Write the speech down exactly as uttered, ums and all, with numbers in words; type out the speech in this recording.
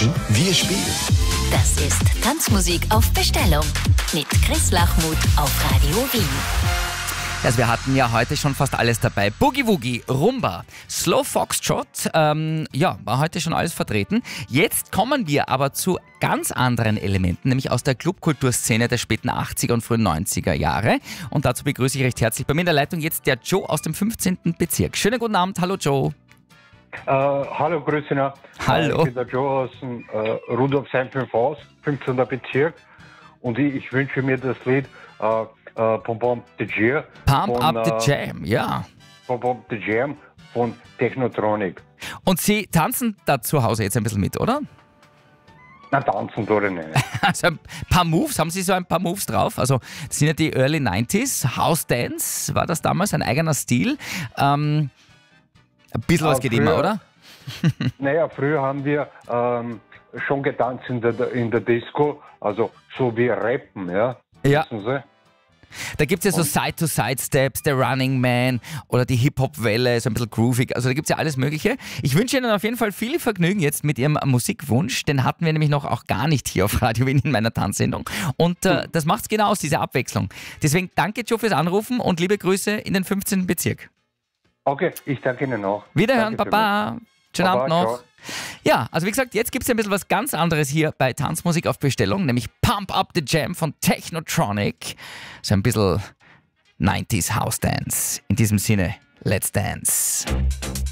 tanzen, wir spielen. Das ist Tanzmusik auf Bestellung mit Chris Lachmuth auf Radio Wien. Also wir hatten ja heute schon fast alles dabei. Boogie Woogie, Rumba, Slow Foxtrot, ähm, ja, war heute schon alles vertreten. Jetzt kommen wir aber zu ganz anderen Elementen, nämlich aus der Clubkulturszene der späten achtziger und frühen neunziger Jahre. Und dazu begrüße ich recht herzlich bei mir in der Leitung jetzt der Joe aus dem fünfzehnten Bezirk. Schönen guten Abend, hallo Joe. Äh, hallo, grüße noch. Hallo. Ich bin der Joe aus dem äh, Rudolfsheim fünf Haus, fünfzehnter Bezirk. Und ich, ich wünsche mir das Lied äh, äh, Pump Up the Jam. Pump von, Up the äh, Jam, ja. Pump Up the Jam von Technotronic. Und Sie tanzen da zu Hause jetzt ein bisschen mit, oder? Na, tanzen tue ich nicht. Also ein paar Moves, haben Sie so ein paar Moves drauf? Also das sind ja die Early neunziger, House Dance war das damals, ein eigener Stil. Ähm, ein bisschen was Ah, geht früher- immer, oder? Naja, früher haben wir ähm, schon getanzt in der, in der Disco, also so wie Rappen, ja. Ja. Wissen Sie? Da gibt es ja so Side-to-Side-Steps, der Running Man oder die Hip-Hop-Welle, so ein bisschen groovig. Also da gibt es ja alles Mögliche. Ich wünsche Ihnen auf jeden Fall viel Vergnügen jetzt mit Ihrem Musikwunsch. Den hatten wir nämlich noch auch gar nicht hier auf Radio Wien in meiner Tanzsendung. Und äh, das macht es genau aus, diese Abwechslung. Deswegen danke, Joe, fürs Anrufen und liebe Grüße in den fünfzehnten Bezirk. Okay, ich danke Ihnen auch. Wiederhören, Danke Baba. Schönen Baba, Abend noch. ciao. Ja, also wie gesagt, jetzt gibt es ein bisschen was ganz anderes hier bei Tanzmusik auf Bestellung, nämlich Pump Up the Jam von Technotronic. So ein bisschen neunziger House Dance. In diesem Sinne, let's dance.